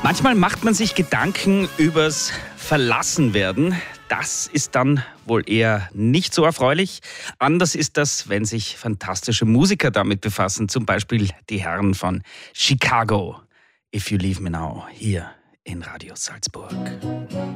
Manchmal macht man sich Gedanken übers Verlassenwerden. Das ist dann wohl eher nicht so erfreulich. Anders ist das, wenn sich fantastische Musiker damit befassen. Zum Beispiel die Herren von Chicago. If You Leave Me Now, hier in Radio Salzburg.